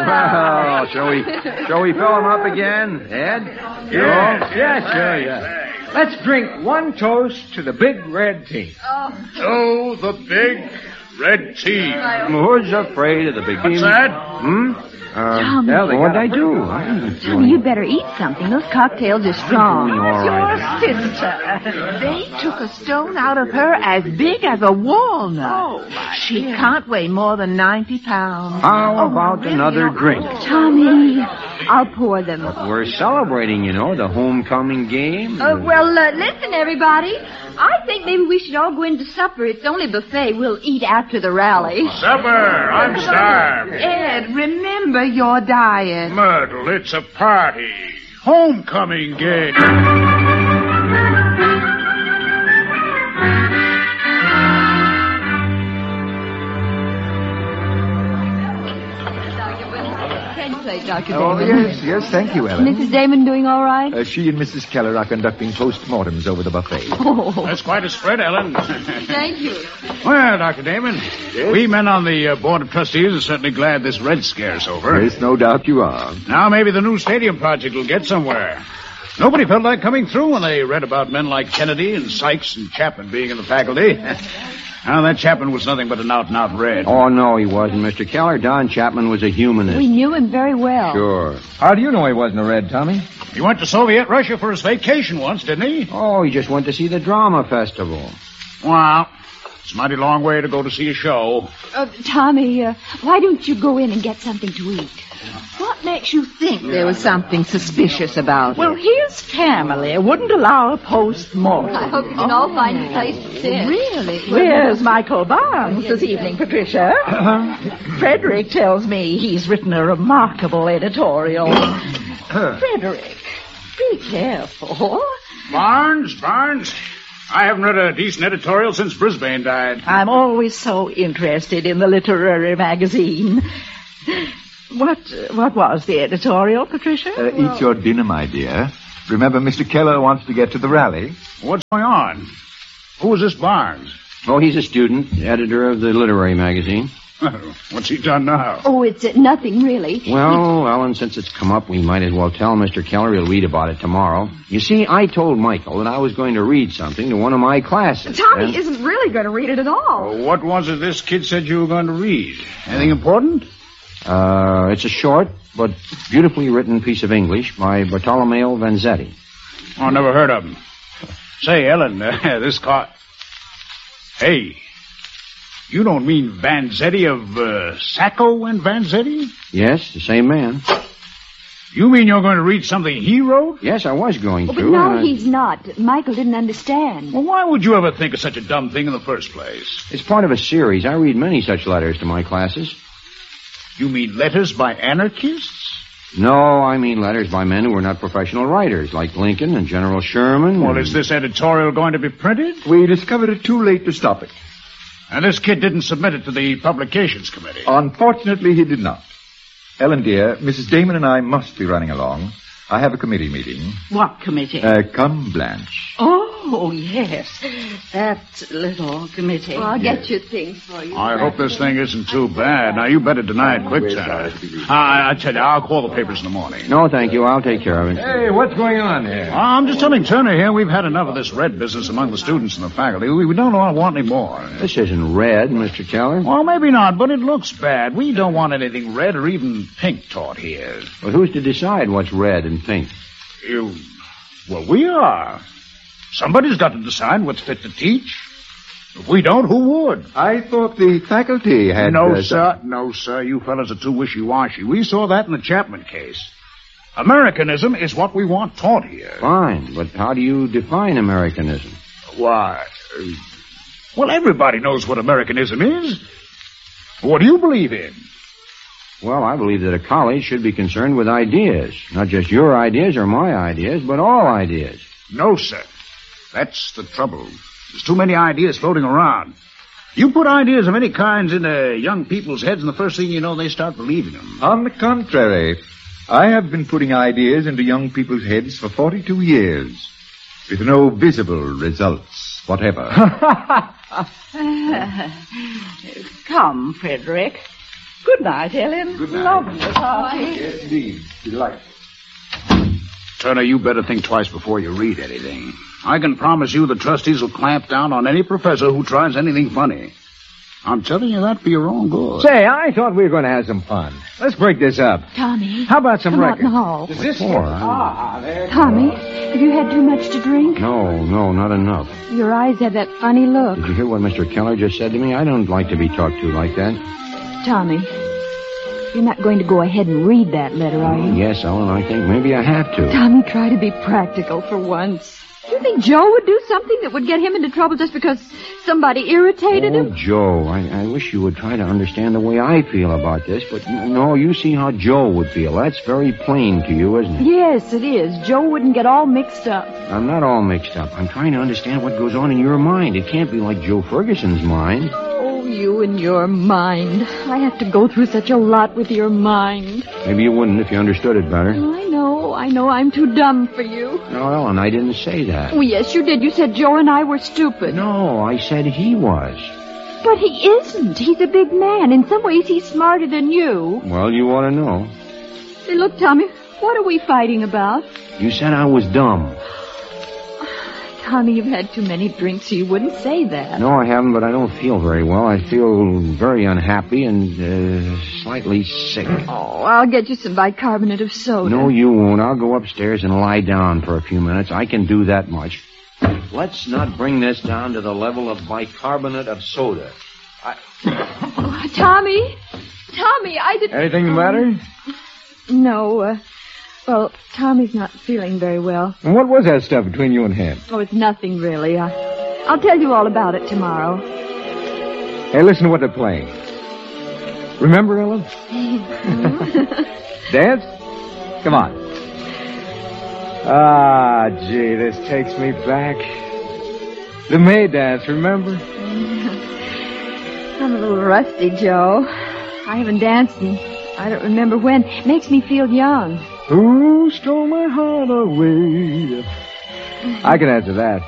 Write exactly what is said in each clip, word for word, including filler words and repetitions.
Well, shall we, shall we fill him up again, Ed? Yes, yes, sure, yeah. Let's drink one toast to the big red tea. Oh, Oh, the big red tea. Who's afraid of the big What's tea? that? Hmm? Uh, Tommy. well, what'd I do? I didn't do Tommy, you better eat something. Those cocktails are strong. anything. All right. Your sister. They took a stone out of her as big as a walnut. Oh, She can't weigh more than ninety pounds. How Oh, about really? another drink? Tommy, I'll pour them. We're celebrating, you know, the homecoming game. Uh, well, uh, listen, everybody. I think maybe we should all go into supper. It's only buffet. We'll eat after the rally. Supper. I'm starved. Ed, remember your diet. Myrtle, it's a party. Homecoming game. Play, Doctor Oh, Damon. yes, yes, thank you, Ellen. Missus Damon doing all right? Uh, she and Missus Keller are conducting post-mortems over the buffet. Oh, That's quite a spread, Ellen. thank you. Well, Doctor Damon, we men on the uh, Board of Trustees are certainly glad this Red Scare's over. Yes, no doubt you are. Now maybe the new stadium project will get somewhere. Nobody felt like coming through when they read about men like Kennedy and Sykes and Chapman being in the faculty. Now, that Chapman was nothing but an out-and-out Red. Oh, no, he wasn't, Mister Keller. Don Chapman was a humanist. We knew him very well. Sure. How do you know he wasn't a red, Tommy? He went to Soviet Russia for his vacation once, didn't he? Oh, he just went to see the drama festival. Well, it's a mighty long way to go to see a show. Uh, Tommy, uh, why don't you go in and get something to eat? What makes you think there was something suspicious about Well, it? his family wouldn't allow a post-mortem. I hope you can all find a place to sit. Really? Where's Michael Barnes this evening, Patricia? Frederick tells me he's written a remarkable editorial. Frederick, be careful. Barnes, Barnes. I haven't read a decent editorial since Brisbane died. I'm always so interested in the literary magazine. What what was the editorial, Patricia? Uh, eat your dinner, my dear. Remember, Mister Keller wants to get to the rally. What's going on? Who is this Barnes? Oh, he's a student, editor of the literary magazine. What's he done now? Oh, it's uh, nothing, really. Well, Ellen, since it's come up, we might as well tell Mister Keller he'll read about it tomorrow. You see, I told Michael that I was going to read something to one of my classes. Tommy and- isn't really going to read it at all. Oh, what was it this kid said you were going to read? Anything important? Uh, it's a short but beautifully written piece of English by Bartolomeo Vanzetti. Oh, never heard of him. Say, Ellen, uh, this car... Hey, you don't mean Vanzetti of uh, Sacco and Vanzetti? Yes, the same man. You mean you're going to read something he wrote? Yes, I was going Oh, to. but no, and I- he's not. Michael didn't understand. Well, why would you ever think of such a dumb thing in the first place? It's part of a series. I read many such letters to my classes. You mean letters by anarchists? No, I mean letters by men who are not professional writers, like Lincoln and General Sherman. Well, and- is this editorial going to be printed? We discovered it too late to stop it. And this kid didn't submit it to the Publications Committee. Unfortunately, he did not. Ellen, dear, Missus Damon and I must be running along. I have a committee meeting. What committee? Uh, come, Blanche. Oh, yes. That little committee. Well, I'll get you things for you. I hope this thing isn't too bad. Now, you better deny it quick, Turner. I, I tell you, I'll call the papers in the morning. No, thank you. I'll take care of it. Hey, what's going on here? I'm just telling Turner here we've had enough of this red business among the students and the faculty. We, we don't want any more. This isn't red, Mister Keller. Well, maybe not, but it looks bad. We don't want anything red or even pink taught here. But who's to decide what's red and pink? You, well, we are. Somebody's got to decide what's fit to teach. If we don't, who would? I thought the faculty had... No, uh, sir. No, sir. You fellas are too wishy-washy. We saw that in the Chapman case. Americanism is what we want taught here. Fine, but how do you define Americanism? Why? uh, Well, everybody knows what Americanism is. What do you believe in? Well, I believe that a college should be concerned with ideas. Not just your ideas or my ideas, but all ideas. No, sir. That's the trouble. There's too many ideas floating around. You put ideas of any kinds into young people's heads, and the first thing you know, they start believing them. On the contrary, I have been putting ideas into young people's heads for forty-two years, with no visible results whatever. Come, Frederick. Good night, Ellen. Good night. Lovely party. Yes, indeed. Delightful. Turner, you better think twice before you read anything. I can promise you the trustees will clamp down on any professor who tries anything funny. I'm telling you that for your own good. Say, I thought we were going to have some fun. Let's break this up. Tommy. How about some come records? out in the hall. Is this Four, I- Ah, there. Tommy, have you had too much to drink? No, no, not enough. Your eyes have that funny look. Did you hear what Mister Keller just said to me? I don't like to be talked to like that. Tommy, you're not going to go ahead and read that letter, are you? Yes, Ellen, I think maybe I have to. Tommy, try to be practical for once. Do you think Joe would do something that would get him into trouble just because somebody irritated Oh, him? Joe, I, I wish you would try to understand the way I feel about this, but n- no, you see how Joe would feel. That's very plain to you, isn't it? Yes, it is. Joe wouldn't get all mixed up. I'm not all mixed up. I'm trying to understand what goes on in your mind. It can't be like Joe Ferguson's mind. Oh, you and your mind. I have to go through such a lot with your mind. Maybe you wouldn't if you understood it better. I know, I know I'm too dumb for you. No, Ellen, I didn't say that. Oh, yes, you did. You said Joe and I were stupid. No, I said he was. But he isn't. He's a big man. In some ways, he's smarter than you. Well, you ought to know. Hey, look, Tommy, what are we fighting about? You said I was dumb. Tommy, you've had too many drinks, so you wouldn't say that. No, I haven't, but I don't feel very well. I feel very unhappy and uh, slightly sick. Oh, I'll get you some bicarbonate of soda. No, you won't. I'll go upstairs and lie down for a few minutes. I can do that much. Let's not bring this down to the level of bicarbonate of soda. I... Oh, Tommy! Tommy, I did... Anything the matter? No, uh... Well, Tommy's not feeling very well. And what was that stuff between you and him? Oh, it's nothing, really. I, I'll tell you all about it tomorrow. Hey, listen to what they're playing. Remember, Ellen? Dance? Come on. Ah, gee, this takes me back. The May dance, remember? I'm a little rusty, Joe. I haven't danced in I don't remember when. Makes me feel young. Who stole my heart away? I can answer that.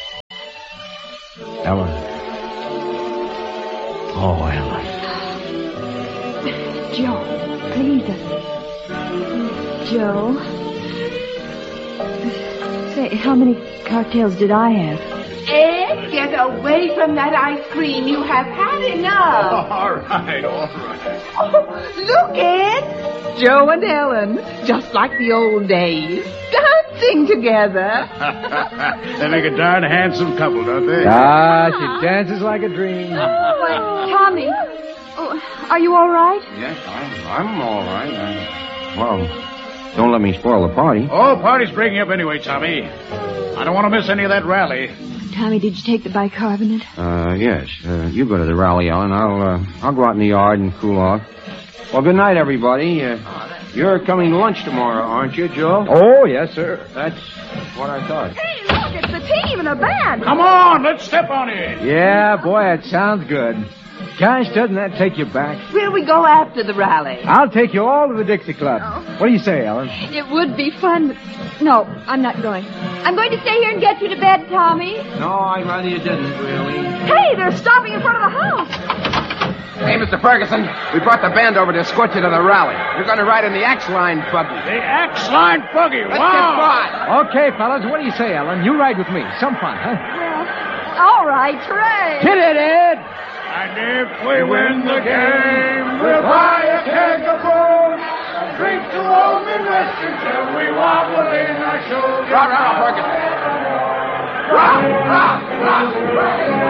Ellen. Oh, Ellen. Joe, please. uh, Joe. Say, how many cocktails did I have? Ed, get away from that ice cream. You have had enough. All right, all right. Oh, look, Ed. Joe and Ellen, just like the old days, dancing together. They make a darn handsome couple, don't they? Ah, she dances like a dream. But, Tommy, oh, are you all right? Yes, I'm, I'm all right. I, well, don't let me spoil the party. Oh, party's breaking up anyway, Tommy. I don't want to miss any of that rally. Tommy, did you take the bicarbonate? Uh, yes. Uh, you go to the rally, Ellen. I'll, uh, I'll go out in the yard and cool off. Well, good night, everybody. Uh, you're coming to lunch tomorrow, aren't you, Joe? Oh, yes, sir. That's what I thought. Hey, look, it's the team and a band. Come on, let's step on it. Yeah, boy, that sounds good. Gosh, doesn't that take you back? Where'll we go after the rally? I'll take you all to the Dixie Club. Oh. What do you say, Ellen? It would be fun, but... No, I'm not going. I'm going to stay here and get you to bed, Tommy. No, I'd rather you didn't, really. Hey, they're stopping in front of the house. Hey, Mister Ferguson, we brought the band over to escort you to the rally. You're going to ride in the Axe-Line buggy. The Axe-Line buggy. Let's Wow. get going. Okay, fellas, what do you say, Ellen? You ride with me. Some fun, huh? Well, all right, hooray. Hit it, Ed! And if we win the game, we'll buy a keg of booze and drink to old Midwest until we wobble in our shoes. Rah, rah, Ferguson. Rock, rock, rock.